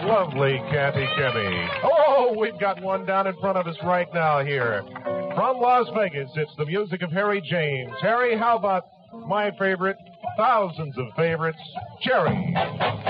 Lovely Kathy Kimmy. Oh, we've got one down in front of us right now here. From Las Vegas, it's the music of Harry James. Harry, how about my favorite, thousands of favorites, Cherry?